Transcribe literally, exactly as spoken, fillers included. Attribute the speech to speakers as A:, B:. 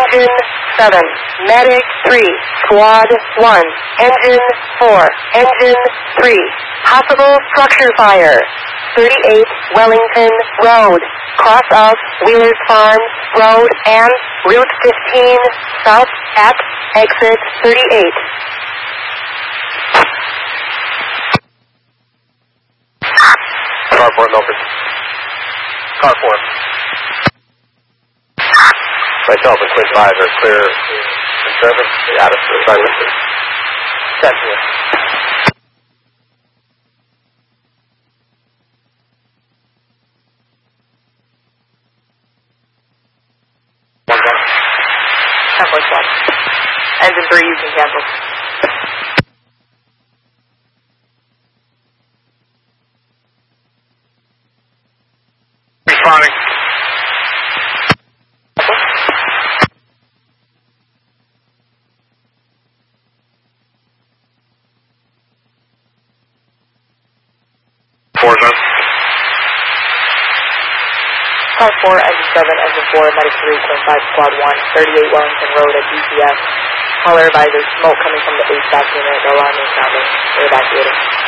A: Engine seven, Medic three, Squad one, Engine four, Engine three, possible structure fire. thirty-eight Wellington Road, cross of Wheelers Farm Road and Route fifteen south at exit thirty-eight.
B: Car four, Milford. Car four. Myself and Twin five are clear in service. Yeah, that's the sign listed. ten here. One gun. ten point one. Engine three, you can cancel. Responding. Four zone. Car four, engine seven, engine four, medic three, point five, squad one, thirty-eight Wellington Road at D C S. Caller advisor, smoke coming from the H V A C unit, alarm is sounding. We're evacuating.